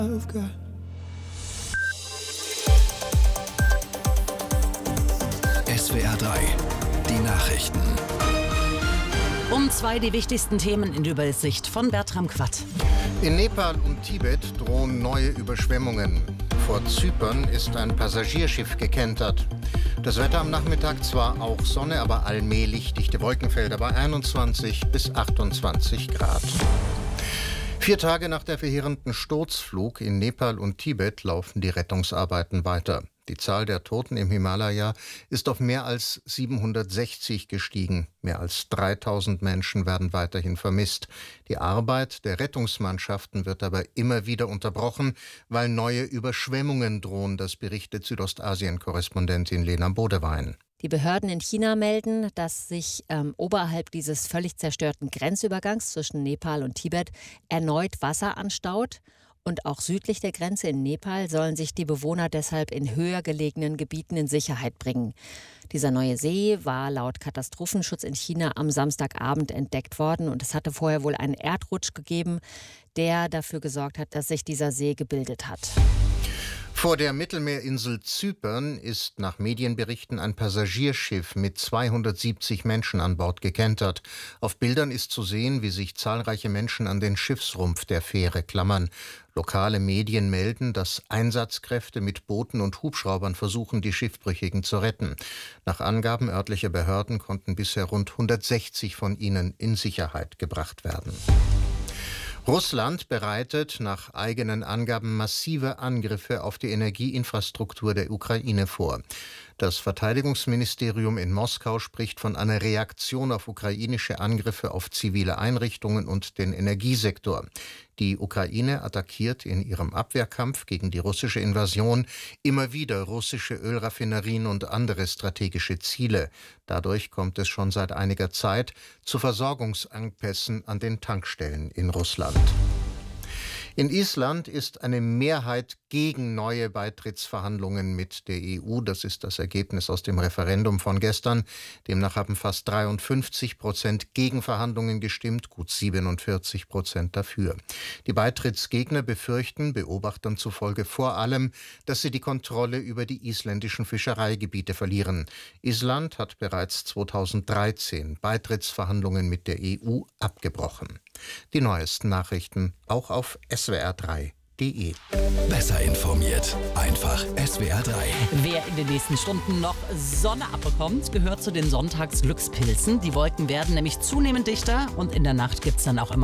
SWR 3, die Nachrichten. Um 2 die wichtigsten Themen in Übersicht von Bertram Quatt. In Nepal und Tibet drohen neue Überschwemmungen. Vor Zypern ist ein Passagierschiff gekentert. Das Wetter am Nachmittag zwar auch Sonne, aber allmählich dichte Wolkenfelder bei 21 bis 28 Grad. 4 Tage nach der verheerenden Sturzflug in Nepal und Tibet laufen die Rettungsarbeiten weiter. Die Zahl der Toten im Himalaya ist auf mehr als 760 gestiegen. Mehr als 3000 Menschen werden weiterhin vermisst. Die Arbeit der Rettungsmannschaften wird aber immer wieder unterbrochen, weil neue Überschwemmungen drohen, das berichtet Südostasien-Korrespondentin Lena Bodewein. Die Behörden in China melden, dass sich oberhalb dieses völlig zerstörten Grenzübergangs zwischen Nepal und Tibet erneut Wasser anstaut. Und auch südlich der Grenze in Nepal sollen sich die Bewohner deshalb in höher gelegenen Gebieten in Sicherheit bringen. Dieser neue See war laut Katastrophenschutz in China am Samstagabend entdeckt worden. Und es hatte vorher wohl einen Erdrutsch gegeben, der dafür gesorgt hat, dass sich dieser See gebildet hat. Vor der Mittelmeerinsel Zypern ist nach Medienberichten ein Passagierschiff mit 270 Menschen an Bord gekentert. Auf Bildern ist zu sehen, wie sich zahlreiche Menschen an den Schiffsrumpf der Fähre klammern. Lokale Medien melden, dass Einsatzkräfte mit Booten und Hubschraubern versuchen, die Schiffbrüchigen zu retten. Nach Angaben örtlicher Behörden konnten bisher rund 160 von ihnen in Sicherheit gebracht werden. Russland bereitet nach eigenen Angaben massive Angriffe auf die Energieinfrastruktur der Ukraine vor. Das Verteidigungsministerium in Moskau spricht von einer Reaktion auf ukrainische Angriffe auf zivile Einrichtungen und den Energiesektor. Die Ukraine attackiert in ihrem Abwehrkampf gegen die russische Invasion immer wieder russische Ölraffinerien und andere strategische Ziele. Dadurch kommt es schon seit einiger Zeit zu Versorgungsengpässen an den Tankstellen in Russland. In Island ist eine Mehrheit gegen neue Beitrittsverhandlungen mit der EU. Das ist das Ergebnis aus dem Referendum von gestern. Demnach haben fast 53% gegen Verhandlungen gestimmt, gut 47% dafür. Die Beitrittsgegner befürchten, Beobachtern zufolge vor allem, dass sie die Kontrolle über die isländischen Fischereigebiete verlieren. Island hat bereits 2013 Beitrittsverhandlungen mit der EU abgebrochen. Die neuesten Nachrichten auch auf swr3.de. Besser informiert, einfach SWR 3. Wer in den nächsten Stunden noch Sonne abbekommt, gehört zu den Sonntagsglückspilzen. Die Wolken werden nämlich zunehmend dichter und in der Nacht gibt es dann auch immer